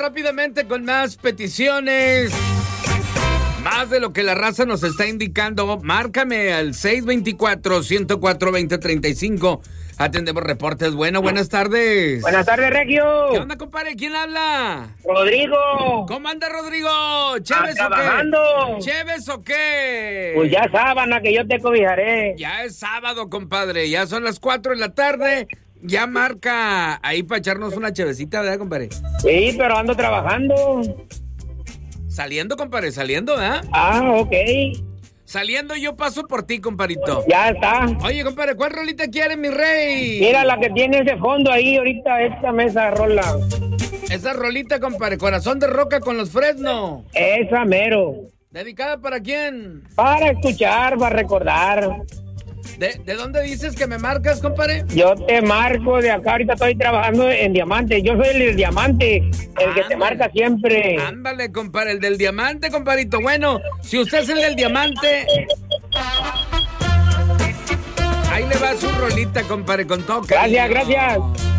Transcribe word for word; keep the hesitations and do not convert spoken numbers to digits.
rápidamente con más peticiones. Más de lo que la raza nos está indicando. Márcame al seis dos cuatro, uno cero cuatro, dos cero tres cinco. Atendemos reportes. Bueno, buenas tardes. Buenas tardes, Regio. ¿Qué onda, compadre? ¿Quién habla? Rodrigo. ¿Cómo anda, Rodrigo? ¿Chéves ah, o qué? trabajando. ¿Chéves o qué? Pues ya sábana que yo te cobijaré. Ya es sábado, compadre. Ya son las cuatro de la tarde. Ya marca ahí para echarnos una chevecita, ¿verdad, compadre? Sí, pero ando trabajando. Saliendo, compadre, saliendo, ¿verdad? Ah, ok. Saliendo yo paso por ti, compadrito. Ya está. Oye, compadre, ¿cuál rolita quieres, mi rey? Mira la que tiene ese fondo ahí ahorita, esta mesa rola. Esa rolita, compadre, Corazón de Roca con los Fresno. Esa mero. ¿Dedicada para quién? Para escuchar, para recordar. ¿De, ¿De dónde dices que me marcas, compadre? Yo te marco de acá, ahorita estoy trabajando en Diamante. Yo soy el del Diamante, el Ándale. que te marca siempre. Ándale, compadre, el del Diamante, compadrito. Bueno, si usted es el del Diamante, ahí le va su rolita, compadre, con todo cariño. Gracias, gracias.